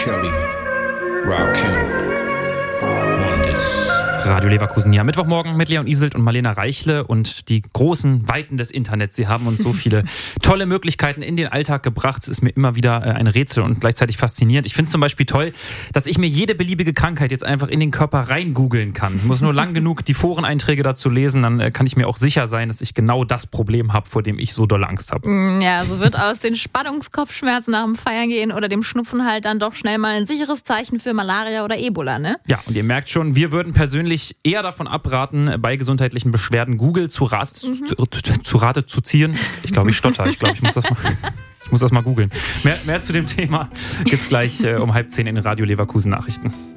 Kelly, Rakim, Wonders. Radio Leverkusen, ja, Mittwochmorgen mit Leon Iselt und Marlena Reichle und die großen Weiten des Internets. Sie haben uns so viele tolle Möglichkeiten in den Alltag gebracht. Es ist mir immer wieder ein Rätsel und gleichzeitig faszinierend. Ich finde es zum Beispiel toll, dass ich mir jede beliebige Krankheit jetzt einfach in den Körper rein googeln kann. Ich muss nur lang genug die Foreneinträge dazu lesen, dann kann ich mir auch sicher sein, dass ich genau das Problem habe, vor dem ich so dolle Angst habe. Ja, so wird aus den Spannungskopfschmerzen nach dem Feiern gehen oder dem Schnupfen halt dann doch schnell mal ein sicheres Zeichen für Malaria oder Ebola, ne? Ja, und ihr merkt schon, wir würden persönlich eher davon abraten, bei gesundheitlichen Beschwerden Google zu Rate zu ziehen. Ich glaube, ich stotter. Ich glaube, ich muss das mal googeln. Mehr zu dem Thema gibt's gleich um 9:30 in den Radio Leverkusen Nachrichten.